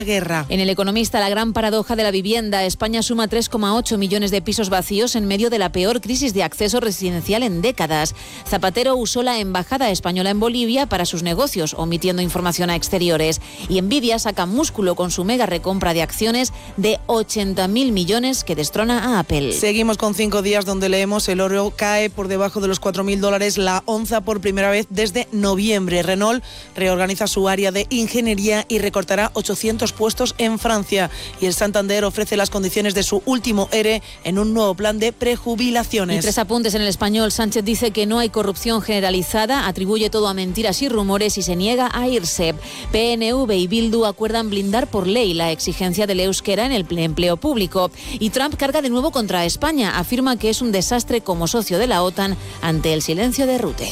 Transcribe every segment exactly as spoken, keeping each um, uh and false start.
guerra. En El Economista, la gran paradoja de la vivienda. España suma tres coma ocho millones de pisos vacíos en medio de la peor crisis de acceso residencial en décadas. Zapatero usó la embajada española en Bolivia para sus negocios, omitiendo información a exteriores. Y Nvidia saca músculo con su mega recompra de acciones de ochenta mil millones que destrona a Apple. Seguimos con cinco días donde leemos el oro cae por debajo de los cuatro mil dólares la onza por primera vez desde noviembre. Renault reorganiza su área de ingeniería y recortará ochocientos puestos en Francia. Y el Santander ofrece las condiciones de su último E R E en un nuevo plan de prejubilaciones. Y tres apuntes en El Español. Sánchez dice que no hay corrupción generalizada, atribuye todo a mentiras y rumores y se niega a irse. P N V y Bildu acuerdan blindar por ley la exigencia del euskera en el empleo público. Y Trump carga de nuevo contra España. Afirma que es un desastre como socio de la OTAN ante el silencio de Rutte.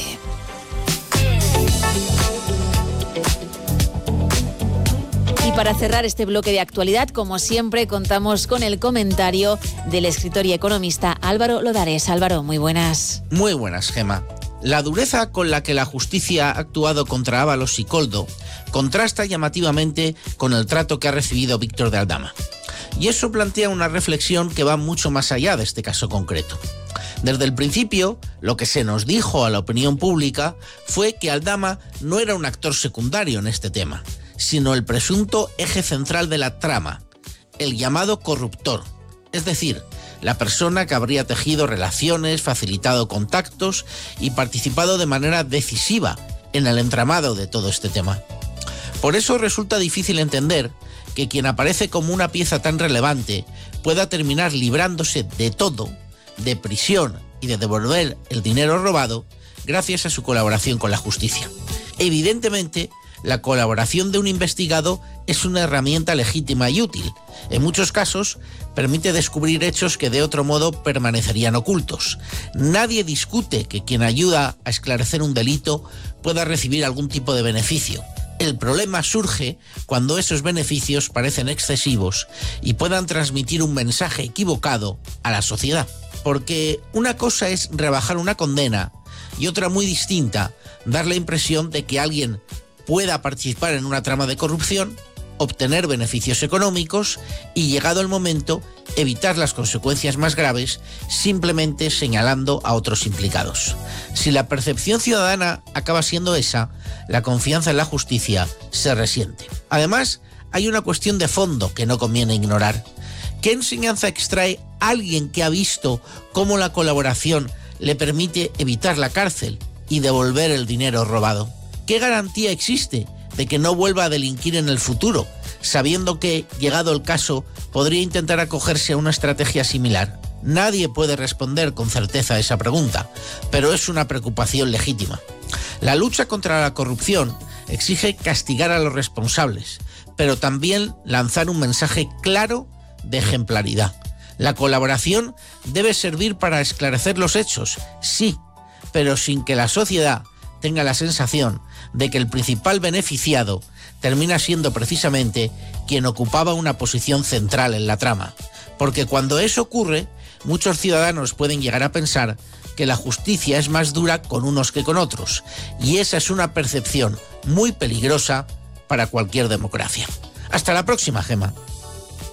Y para cerrar este bloque de actualidad, como siempre, contamos con el comentario del escritor y economista Álvaro Lodares. Álvaro, muy buenas. Muy buenas, Gema. La dureza con la que la justicia ha actuado contra Ábalos y Koldo contrasta llamativamente con el trato que ha recibido Víctor de Aldama. Y eso plantea una reflexión que va mucho más allá de este caso concreto. Desde el principio, lo que se nos dijo a la opinión pública fue que Aldama no era un actor secundario en este tema, sino el presunto eje central de la trama, el llamado corruptor, es decir, la persona que habría tejido relaciones, facilitado contactos y participado de manera decisiva en el entramado de todo este tema. Por eso resulta difícil entender que quien aparece como una pieza tan relevante pueda terminar librándose de todo, de prisión y de devolver el dinero robado gracias a su colaboración con la justicia. Evidentemente, la colaboración de un investigado es una herramienta legítima y útil. En muchos casos, permite descubrir hechos que de otro modo permanecerían ocultos. Nadie discute que quien ayuda a esclarecer un delito pueda recibir algún tipo de beneficio. El problema surge cuando esos beneficios parecen excesivos y puedan transmitir un mensaje equivocado a la sociedad. Porque una cosa es rebajar una condena y otra muy distinta, dar la impresión de que alguien pueda participar en una trama de corrupción, obtener beneficios económicos y, llegado el momento, evitar las consecuencias más graves simplemente señalando a otros implicados. Si la percepción ciudadana acaba siendo esa, la confianza en la justicia se resiente. Además, hay una cuestión de fondo que no conviene ignorar. ¿Qué enseñanza extrae alguien que ha visto cómo la colaboración le permite evitar la cárcel y devolver el dinero robado? ¿Qué garantía existe de que no vuelva a delinquir en el futuro, sabiendo que, llegado el caso, podría intentar acogerse a una estrategia similar? Nadie puede responder con certeza a esa pregunta, pero es una preocupación legítima. La lucha contra la corrupción exige castigar a los responsables, pero también lanzar un mensaje claro de ejemplaridad. La colaboración debe servir para esclarecer los hechos, sí, pero sin que la sociedad tenga la sensación de que el principal beneficiado termina siendo precisamente quien ocupaba una posición central en la trama. Porque cuando eso ocurre, muchos ciudadanos pueden llegar a pensar que la justicia es más dura con unos que con otros, y esa es una percepción muy peligrosa para cualquier democracia. Hasta la próxima, Gema.